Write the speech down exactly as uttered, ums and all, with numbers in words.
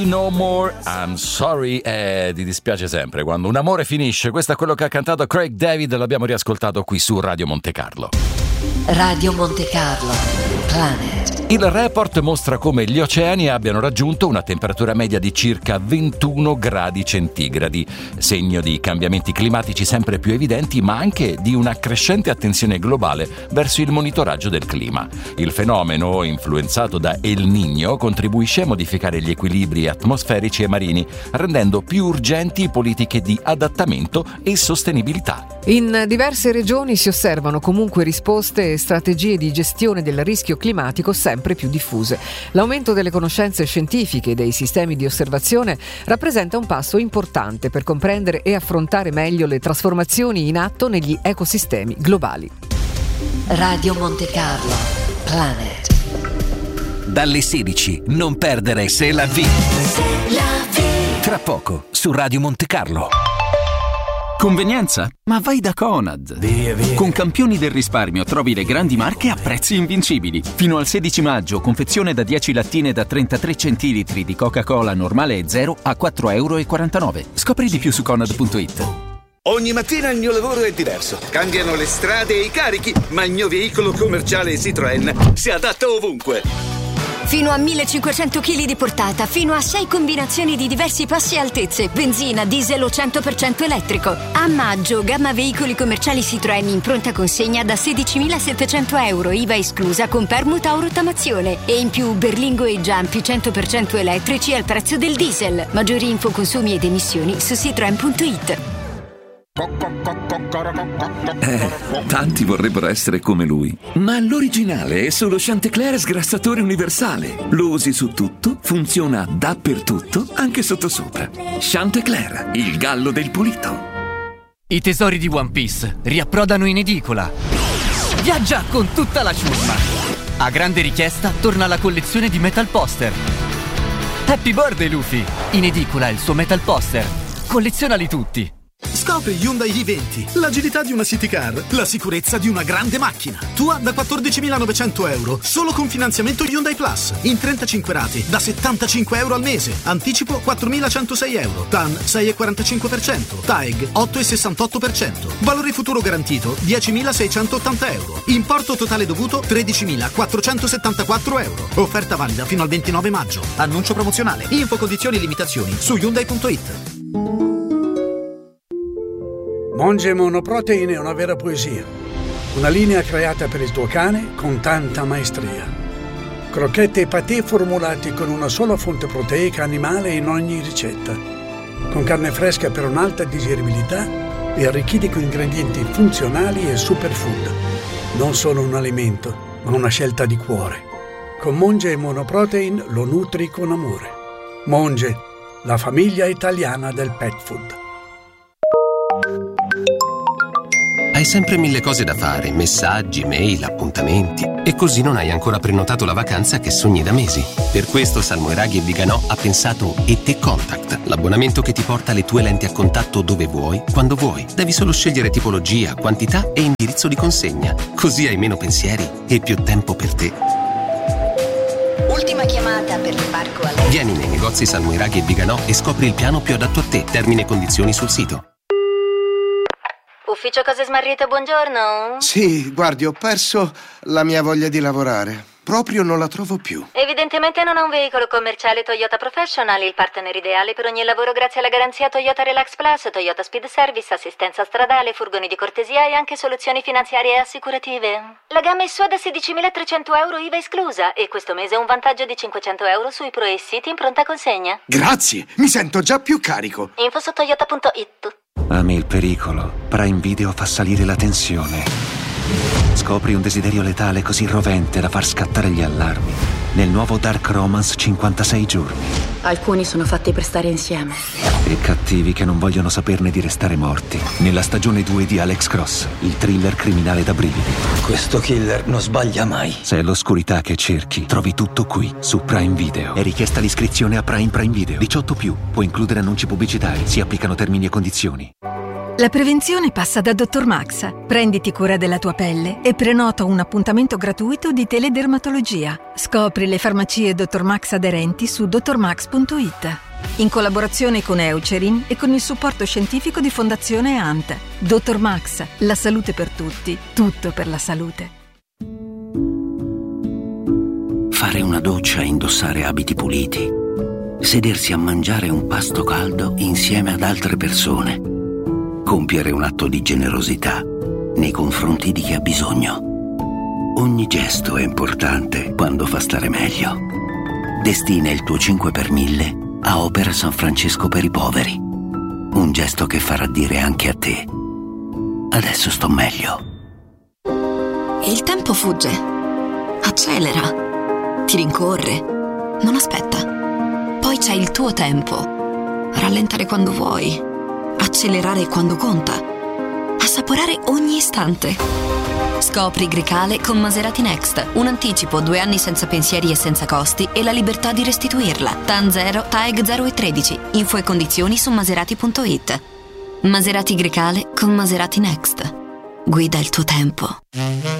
No More, I'm Sorry. Eh, ti dispiace sempre quando un amore finisce. Questo è quello che ha cantato Craig David. L'abbiamo riascoltato qui su Radio Monte Carlo. Radio Monte Carlo, Planet. Il report mostra come gli oceani abbiano raggiunto una temperatura media di circa ventuno gradi centigradi, segno di cambiamenti climatici sempre più evidenti, ma anche di una crescente attenzione globale verso il monitoraggio del clima. Il fenomeno, influenzato da El Niño, contribuisce a modificare gli equilibri atmosferici e marini, rendendo più urgenti politiche di adattamento e sostenibilità. In diverse regioni si osservano comunque risposte e strategie di gestione del rischio climatico sempre più diffuse. L'aumento delle conoscenze scientifiche e dei sistemi di osservazione rappresenta un passo importante per comprendere e affrontare meglio le trasformazioni in atto negli ecosistemi globali. Radio Monte Carlo, Planet. Dalle sedici, non perdere C'est la vie. C'est la vie. Tra poco, su Radio Monte Carlo. Convenienza? Ma vai da Conad. Via, via. Con Campioni del risparmio trovi le grandi marche a prezzi invincibili. Fino al sedici maggio, confezione da dieci lattine da trentatré centilitri di Coca-Cola normale e zero a quattro virgola quarantanove euro. Scopri di più su Conad punto it. Ogni mattina il mio lavoro è diverso. Cambiano le strade e i carichi, ma il mio veicolo commerciale Citroën si adatta ovunque. Fino a millecinquecento chili di portata, fino a sei combinazioni di diversi passi e altezze, benzina, diesel o cento per cento elettrico. A maggio, gamma veicoli commerciali Citroën in pronta consegna da sedicimilasettecento euro, I V A esclusa, con permuta o rottamazione. E in più Berlingo e Giampi cento per cento elettrici al prezzo del diesel. Maggiori info, consumi ed emissioni su Citroën punto it. Eh, tanti vorrebbero essere come lui, ma l'originale è solo Chantecler sgrassatore universale. Lo usi su tutto, funziona dappertutto, anche sottosopra. Chantecler, il gallo del pulito. I tesori di One Piece riapprodano in edicola. Viaggia con tutta la ciurma. A grande richiesta torna la collezione di Metal Poster. Happy Birthday Luffy! In edicola il suo Metal Poster. Collezionali tutti. Scopri Hyundai i venti, l'agilità di una city car, la sicurezza di una grande macchina. Tua da quattordicimilanovecento euro, solo con finanziamento Hyundai Plus, in trentacinque rate, da settantacinque euro al mese. Anticipo quattromilacentosei euro, T A N sei virgola quarantacinque per cento, T A E G otto virgola sessantotto per cento. Valore futuro garantito diecimilaseicentottanta euro. Importo totale dovuto tredicimilaquattrocentosettantaquattro euro. Offerta valida fino al ventinove maggio. Annuncio promozionale. Info, condizioni e limitazioni su Hyundai punto it. Monge Monoprotein è una vera poesia. Una linea creata per il tuo cane con tanta maestria. Crocchette e patè formulati con una sola fonte proteica animale in ogni ricetta. Con carne fresca per un'alta digeribilità e arricchiti con ingredienti funzionali e superfood. Non solo un alimento, ma una scelta di cuore. Con Monge Monoprotein lo nutri con amore. Monge, la famiglia italiana del pet food. Hai sempre mille cose da fare, messaggi, mail, appuntamenti, e così non hai ancora prenotato la vacanza che sogni da mesi. Per questo Salmoiraghi e Viganò ha pensato E T Contact, l'abbonamento che ti porta le tue lenti a contatto dove vuoi, quando vuoi. Devi solo scegliere tipologia, quantità e indirizzo di consegna. Così hai meno pensieri e più tempo per te. Ultima chiamata per l'imbarco a lei. Vieni nei negozi Salmoiraghi e Viganò e scopri il piano più adatto a te. Termine e condizioni sul sito. Ufficio cose smarrite, buongiorno. Sì, guardi, ho perso la mia voglia di lavorare. Proprio non la trovo più. Evidentemente non ha un veicolo commerciale Toyota Professional, il partner ideale per ogni lavoro grazie alla garanzia Toyota Relax Plus, Toyota Speed Service, assistenza stradale, furgoni di cortesia e anche soluzioni finanziarie e assicurative. La gamma è sua da sedicimilatrecento euro I V A esclusa e questo mese un vantaggio di cinquecento euro sui Pro e City in pronta consegna. Grazie, mi sento già più carico. Info su Toyota punto it. Ami il pericolo. Prime Video fa salire la tensione. Scopri un desiderio letale così rovente da far scattare gli allarmi nel nuovo Dark Romance cinquantasei giorni. Alcuni sono fatti per stare insieme. E cattivi che non vogliono saperne di restare morti. Nella stagione due di Alex Cross, il thriller criminale da brividi. Questo killer non sbaglia mai. Se è l'oscurità che cerchi, trovi tutto qui, su Prime Video. È richiesta l'iscrizione a Prime Prime Video. diciotto più. Può includere annunci pubblicitari. Si applicano termini e condizioni. La prevenzione passa da dottor Max. Prenditi cura della tua pelle e prenota un appuntamento gratuito di teledermatologia. Scopri le farmacie dottor Max aderenti su dottor max punto it. In collaborazione con Eucerin e con il supporto scientifico di Fondazione A N T. dottor Max, la salute per tutti, tutto per la salute. Fare una doccia e indossare abiti puliti. Sedersi a mangiare un pasto caldo insieme ad altre persone. Compiere un atto di generosità nei confronti di chi ha bisogno. Ogni gesto è importante quando fa stare meglio. Destina il tuo cinque per mille a Opera San Francesco per i poveri. Un gesto che farà dire anche a te: adesso sto meglio. Il tempo fugge, accelera, ti rincorre, non aspetta. Poi c'è il tuo tempo. Rallentare quando vuoi, accelerare quando conta, assaporare ogni istante. Scopri Grecale con Maserati Next. Un anticipo, due anni senza pensieri e senza costi e la libertà di restituirla. T A N zero, T A E G zero e tredici. Info e condizioni su maserati punto it. Maserati Grecale con Maserati Next. Guida il tuo tempo.